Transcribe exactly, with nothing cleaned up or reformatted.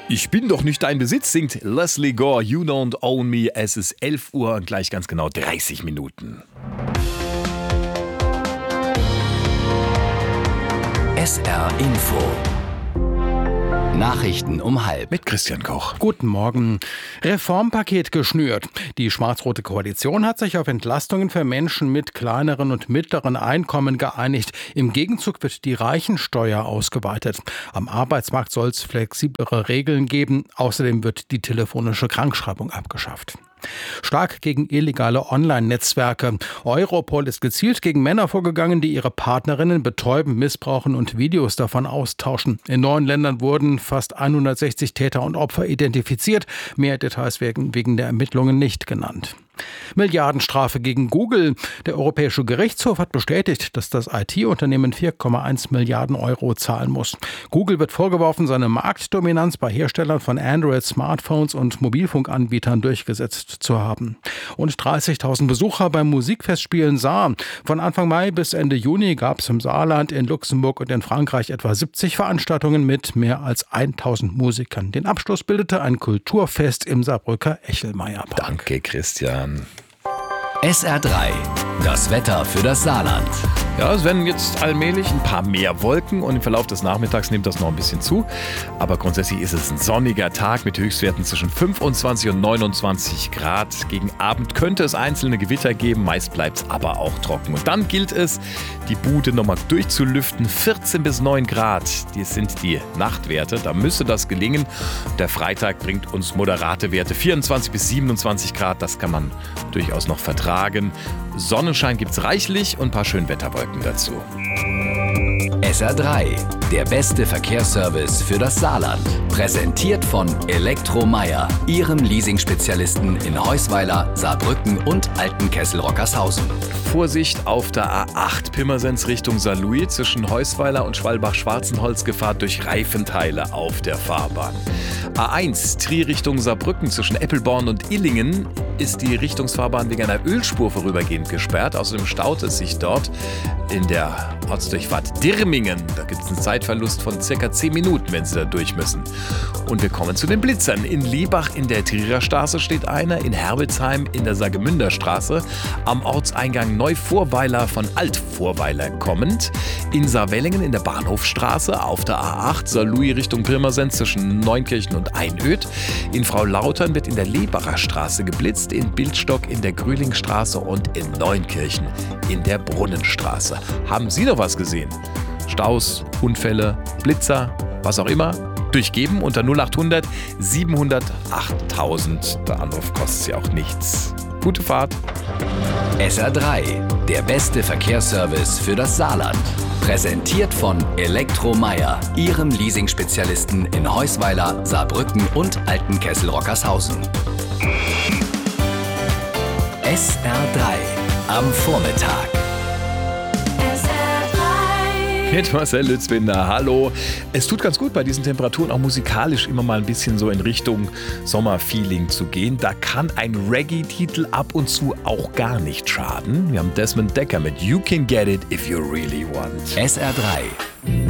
Ich bin doch nicht dein Besitz, singt Leslie Gore, You Don't Own Me. Es ist elf Uhr und gleich ganz genau dreißig Minuten. S R Info. Nachrichten um halb. Mit Christian Koch. Guten Morgen. Reformpaket geschnürt. Die schwarz-rote Koalition hat sich auf Entlastungen für Menschen mit kleineren und mittleren Einkommen geeinigt. Im Gegenzug wird die Reichensteuer ausgeweitet. Am Arbeitsmarkt soll es flexiblere Regeln geben. Außerdem wird die telefonische Krankschreibung abgeschafft. Stark gegen illegale Online-Netzwerke. Europol ist gezielt gegen Männer vorgegangen, die ihre Partnerinnen betäuben, missbrauchen und Videos davon austauschen. In neun Ländern wurden fast hundertsechzig Täter und Opfer identifiziert. Mehr Details werden wegen der Ermittlungen nicht genannt. Milliardenstrafe gegen Google. Der Europäische Gerichtshof hat bestätigt, dass das I T-Unternehmen vier Komma eins Milliarden Euro zahlen muss. Google wird vorgeworfen, seine Marktdominanz bei Herstellern von Android-Smartphones und Mobilfunkanbietern durchgesetzt zu haben. Und dreißigtausend Besucher beim Musikfestspielen Saar. Von Anfang Mai bis Ende Juni gab es im Saarland, in Luxemburg und in Frankreich etwa siebzig Veranstaltungen mit mehr als tausend Musikern. Den Abschluss bildete ein Kulturfest im Saarbrücker Echelmeierpark. Danke, Christian. S R drei. Das Wetter für das Saarland. Ja, es werden jetzt allmählich ein paar mehr Wolken und im Verlauf des Nachmittags nimmt das noch ein bisschen zu. Aber grundsätzlich ist es ein sonniger Tag mit Höchstwerten zwischen fünfundzwanzig und neunundzwanzig Grad. Gegen Abend könnte es einzelne Gewitter geben, meist bleibt es aber auch trocken. Und dann gilt es, die Bude nochmal durchzulüften. vierzehn bis neun Grad, das sind die Nachtwerte, da müsste das gelingen. Der Freitag bringt uns moderate Werte, vierundzwanzig bis siebenundzwanzig Grad, das kann man durchaus noch vertragen. Sonnenschein gibt's reichlich und ein paar Schönwetterwolken dazu. S R drei. Der beste Verkehrsservice für das Saarland. Präsentiert von Elektromeier, Ihrem Leasing-Spezialisten in Heusweiler, Saarbrücken und Altenkessel-Rockershausen. Vorsicht auf der A acht Pirmasens Richtung Saarlouis zwischen Heusweiler und Schwalbach-Schwarzenholz, Gefahr durch Reifenteile auf der Fahrbahn. A eins Trier Richtung Saarbrücken zwischen Eppelborn und Illingen ist die Richtungsfahrbahn wegen einer Ölspur vorübergehend gesperrt. Außerdem staut es sich dort in der Ortsdurchfahrt Dirmingen. Da gibt es einen Zeitverlust von circa zehn Minuten, wenn Sie da durch müssen. Und wir kommen zu den Blitzern. In Liebach in der Trierer Straße steht einer, in Herbelsheim in der Saargemünder Straße, am Ortseingang Neuvorweiler von Altvorweiler kommend, in Saarwellingen in der Bahnhofstraße auf der A acht Saarlouis Richtung Pirmasens zwischen Neunkirchen und Einöd, in Frau-Lautern wird in der Lebacher Straße geblitzt, in Bildstock in der Grühlingstraße und in Neunkirchen in der Brunnenstraße. Haben Sie noch was gesehen? Staus, Unfälle, Blitzer, was auch immer? Durchgeben unter null achthundert siebenhundertacht. Der Anruf kostet Sie auch nichts. Gute Fahrt. S R drei. Der beste Verkehrsservice für das Saarland. Präsentiert von Elektromeier, Ihrem Leasing-Spezialisten in Heusweiler, Saarbrücken und Altenkessel-Rockershausen. S R drei. Am Vormittag. Mit Marcel Lützbinder, hallo. Es tut ganz gut, bei diesen Temperaturen auch musikalisch immer mal ein bisschen so in Richtung Sommerfeeling zu gehen. Da kann ein Reggae-Titel ab und zu auch gar nicht schaden. Wir haben Desmond Dekker mit You Can Get It If You Really Want. S R drei.